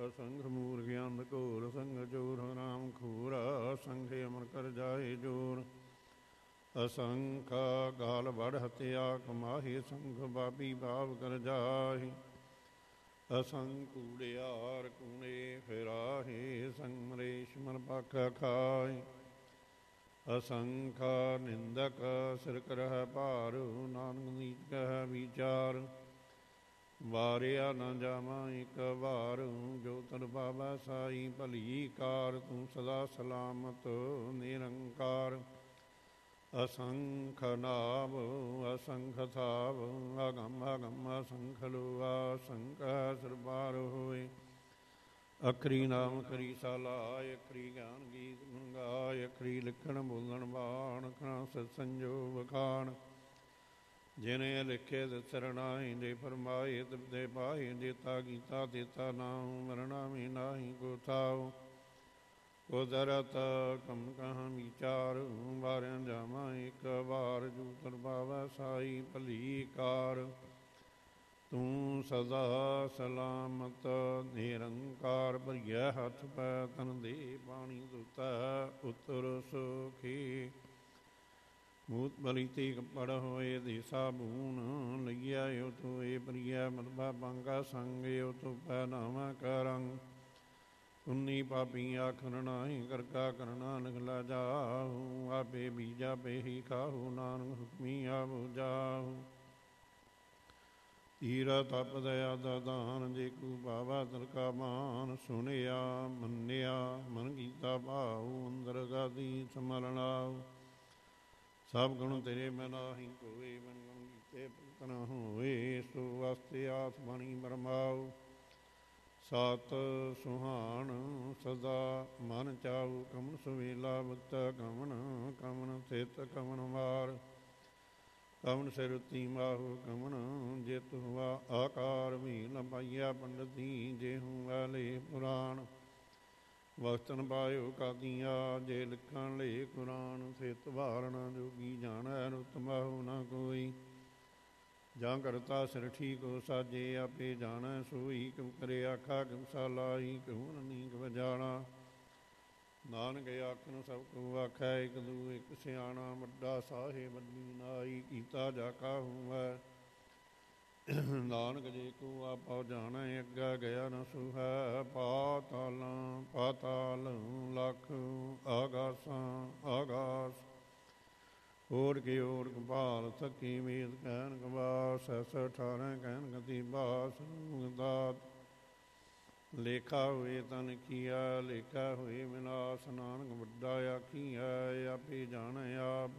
असंख मूर्ख अंध घोर संग चोर राम खूर असंख अमर कर जाए जोर असंख गाल बड़ हत्या कमाही असंख बाबी बाब कर जाहि असंख कूड़ियार कूड़े फिराहे संग मरेश मन पख खाए असंख निंदक सिर करह भार नानक नीच कह विचार ਵਾਰਿਆ ਨਾ ਜਾਵਾਂ ਇੱਕ ਵਾਰ ਜੋ ਤਨ ਪਾਵੈ ਸਾਈ ਭਲੀ ਕਾਰ ਤੂੰ ਸਦਾ ਸਲਾਮਤ ਨਿਰੰਕਾਰ ਅਸੰਖ ਨਾਮ ਅਸੰਖ ਥਾਵ ਅਗਮ ਅਗਮ ਅਸੰਖ ਲੋ ਅਸੰਖ ਸਰਬਾਰ ਹੋਏ ਅਖਰੀ ਨਾਮ ਕਰੀ ਸਲਾਹ ਅਖਰੀ ਗਿਆਨ ਗੀਤ ਗੁਣ ਗਾਇ ਅਖਰੀ ਲਿਖਣ ਬੋਲਣ ਬਾਣ ਖਣਾ ਸਤ ਸੰਜੋ ਵਖਾਣ ਜਿਨੇ ਲਿਖੇ ਸਰਣਾਈ ਦੇ ਫਰਮਾਏ ਤੇ ਪਾਏ ਦਿੱਤਾ ਕੀਤਾ ਦਿੱਤਾ ਨਾਮ ਮਰਣਾ ਵੀ ਨਾਹੀ ਕੋ ਥਾਉ ਕੁਦਰਤ ਕਮ ਕਹਾਂ ਵਿਚਾਰ ਵਾਰਿਆ ਜਾਵਾਂ ਇੱਕ ਵਾਰ ਜੂ ਤਰਬਾਵੈ ਸਾਈ ਭਲੀ ਕਾਰ ਤੂੰ ਸਦਾ ਸਲਾਮਤ ਨਿਰੰਕਾਰ ਭਰੀਐ ਹੱਥ ਪੈ ਤਨ ਦੇ ਪਾਣੀ ਦੁਤਾ ਉਤਰ ਸੁਖੀ ਮੂਤ ਬਲੀ ਤੇ ਕੱਪੜ ਹੋਏ ਦੇ ਸਾਬੂਨ ਲਈਆ ਓ ਤੋ ਏ ਪ੍ਰਿਆ ਮਰਬਾ ਬਾਂਗਾ ਸੰਗੇ ਓ ਤੋ ਪੈ ਨਾਵਾ ਕਰੰਗ ਉਨੀ ਪਾਪੀ ਆਖਣ ਨਾਹੀ ਕਰਕਾ ਕਰਨਾ ਨਿਕਲਾ ਜਾਹੂ ਆਪੇ ਬੀਜਾ ਪੇ ਹੀ ਖਾਹੂ ਨਾਨਕ ਹੁਕਮੀ ਆਵ ਜਾਹੂ ਤੀਰਾ ਤਪ ਦਇਆ ਦਾ ਦਾਨ ਜੇ ਕੂ ਭਾਵਾ ਤਰਕਾ ਮਾਨ ਸੁਣਿਆ ਮੰਨਿਆ ਮਨ ਕੀਤਾ ਭਾਉ ਅੰਦਰ ਗਾਦੀ ਸਮਰਣਾਉ ਸਭ ਗੁਣ ਤੇਰੇ ਮੈਂ ਨਾਹੀ ਕੋਏ ਮਨ ਗੁਣ ਕੀਤੇ ਭਗਤ ਨਾ ਹੋਏ ਸੋ ਵਾਸਤੇ ਆਸ ਬਾਣੀ ਬਰਮਾਉ ਸਤ ਸੁਹਾਣ ਸਦਾ ਮਨ ਚਾਉ ਕਮਨ ਸੁਵੇਲਾ ਬਤ ਕਮਨ ਕਮਨ ਸਿਤ ਕਮਨ ਮਾਰ ਕਮਨ ਸਿਰਤੀ ਮਾਹੂ ਕਮਨ ਜਿਤ ਹੁਆ ਆਕਾਰ ਵੀ ਲੰਬਾਈਆ ਪੰਡਤੀ ਜੇ ਹੂੰ ਵਾਲੇ ਪੁਰਾਣ ਵਕਤਨ ਪਾਇਓ ਕਾਦੀਆਂ ਜੇ ਲਿਖਣ ਲੇ ਕੁਰਾਨ ਸਿਤ ਵਾਰਣਾ ਜੋਗੀ ਜਾਣੈ ਰੁਤਮਾਹੁ ਨਾ ਕੋਈ ਜਾਂ ਕਰਤਾ ਸਿਰ ਠੀਕ ਹੋ ਸਾਜੇ ਆਪੇ ਜਾਣੈ ਸੋਈ ਕਿਉ ਕਰੇ ਆਖਾ ਕਿਉ ਸਾਲਾਈ ਕਿਉ ਨੀਕ ਵਜਾਣਾ ਨਾਨਕ ਆਖਣ ਸਭ ਕੋ ਆਖੈ ਇੱਕ ਦੂ ਇੱਕ ਸਿਆਣਾ ਵੱਡਾ ਸਾਹੇ ਵੱਡੀ ਨਾਈ ਕੀਤਾ ਜਾ ਕਾਹੂ ਹੈ ਨਾਨਕ ਜੇ ਕੋ ਆਪਾ ਜਾਣੈ ਅੱਗਾ ਗਿਆ ਨ ਸੁਹੈ ਪਾਤਾਲਾਂ ਪਾਤਾਲ ਲਖ ਆਗਾਸਾਂ ਆਗਾਸ ਓੜ ਕੇ ਓੜ ਕਪਾਲ ਥਕੀ ਵੇਦ ਕਹਿਨ ਕਬਾਸ 18 ਕਹਿਨ ਗਤੀ ਬਾਸ ਦਾਤ ਲੇਖਾ ਹੋਏ ਤਨ ਕੀਆ ਲੇਖਾ ਹੋਏ ਵਿਨਾਸ਼ ਨਾਨਕ ਵੱਡਾ ਆਖੀਆ ਆਪੇ ਜਾਣੈ ਆਪ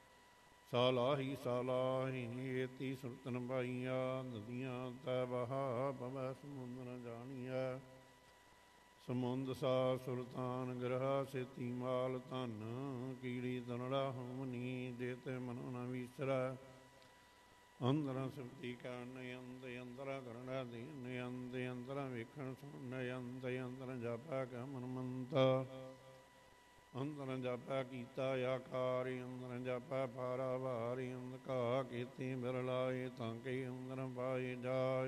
ਸਾਲਾਹੀ ਸਾਲਾਹੀ ਏਤੀ ਸੁਰਤਨ ਪਾਈਆ ਨਦੀਆਂ ਤੈ ਬਹਾ ਪਵੈ ਸਮੁੰਦਰ ਜਾਣੀਐ ਸਮੁੰਦ ਸਾ ਸੁਲਤਾਨ ਗ੍ਰਹ ਸੇਤੀ ਮਾਲ ਧਨ ਕੀੜੀ ਤਨੜਾ ਹਮਨੀ ਜੇ ਤੇ ਮਨੋ ਨ ਵੀਸਰੈ ਅੰਦਰਾਂ ਸਿਫਤੀ ਕਰਨ ਅੰਦ ਅੰਦਰਾਂ ਕਰਨਾ ਦੀਨ ਅੰਦ ਅੰਦਰਾਂ ਵੇਖਣ ਸੁਣ ਅੰਦ ਅੰਦਰਾਂ ਜਾਪੈ ਕੈ ਮਨ ਮੰਤਾ ਅੰਦਰਾਂ ਜਾਪੈ ਕੀਤਾ ਆਕਾਰ ਅੰਦਰਾਂ ਜਾਪੈ ਪਾਰਾ ਭਾਰੀ ਅੰਦ ਘਾ ਕੀਤੀ ਬਿਰਲਾਏ ਤਾਂ ਕਿ ਅੰਦਰਾਂ ਪਾਏ ਜਾਏ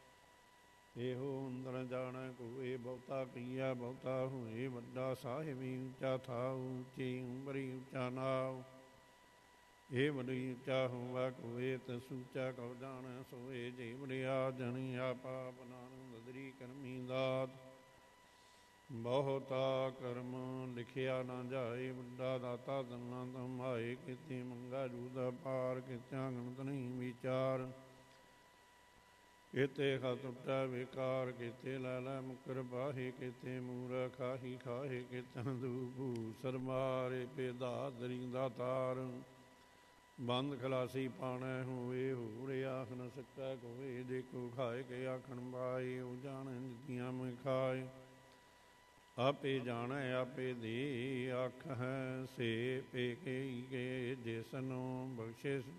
ਇਹੋ ਅੰਦਰ ਜਾਣੈ ਕੋਏ ਬਹੁਤਾ ਕੀਆ ਬਹੁਤਾ ਹੋਏ ਵੱਡਾ ਸਾਹਿਬੀ ਉੱਚਾ ਥਾਉ ਉੱਚੀ ਉਮਰੀ ਉੱਚਾ ਨਾਉ ਇਹ ਵੱਡੀ ਉੱਚਾ ਹੋਵਾ ਕੋਏ ਤਸ ਉੱਚਾ ਕਉ ਜਾਣੈ ਸੋਏ ਜੇ ਵੜਿਆ ਜਣੀ ਆਪਾ ਨਾਨਕ ਬਦਰੀ ਕਰਮੀ ਦਾਤ ਬਹੁਤਾ ਕਰਮ ਲਿਖਿਆ ਨਾ ਜਾਏ ਵੱਡਾ ਦਾਤਾ ਦੰਨਾ ਤਮਾਏ ਕਿਤੇ ਮੰਗਾ ਜੂਦਾ ਪਾਰ ਕਿਤਿਆਂ ਗਣਤ ਨਹੀਂ ਵਿਚਾਰ ਕਿਤੇ ਖਤ ਉਟਾ ਵਿਕਾਰ ਕਿਤੇ ਲੈ ਲੈ ਮੁਕਰ ਬਾਹੇ ਕਿਤੇ ਮੂਰਖ ਖਾਹੀ ਖਾਹੇ ਕਿਤਨ ਦੂਭੂ ਸਰਮਾਰੇ ਪੇਦਾ ਦਰਿੰਦਾ ਤਾਰ ਬੰਦ ਖਲਾਸੀ ਪਾਣੈ ਹੋਏ ਹੋਰੇ ਆਖ ਨ ਸਕੈ ਕੋਏ ਦੇਖੋ ਖਾਏ ਕੇ ਆਖਣ ਬਾਏ ਉਹ ਜਾਣੈ ਜਿਤੀਆਂ ਮੈਂ ਖਾਏ ਆਪੇ ਜਾਣੈ ਆਪੇ ਦੇ ਆਖ ਹੈ ਸੇ ਪੇ ਕੇ ਜਿਸਨੂੰ ਬਖਸ਼ੇ